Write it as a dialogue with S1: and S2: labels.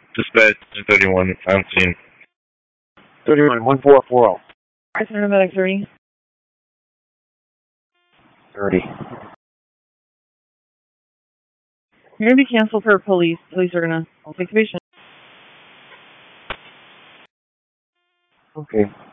S1: Dispatch 31 on scene.
S2: 31, 1440.
S3: Center Medic 30.
S2: 30.
S3: You're going to be canceled for police. Police are going to take the patient.
S2: Okay.